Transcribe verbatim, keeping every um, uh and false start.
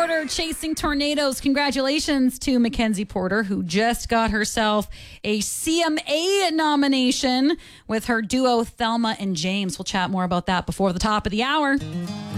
Porter, Chasing Tornadoes. Congratulations to Mackenzie Porter, who just got herself a C M A nomination with her duo Thelma and James. We'll chat more about that before the top of the hour.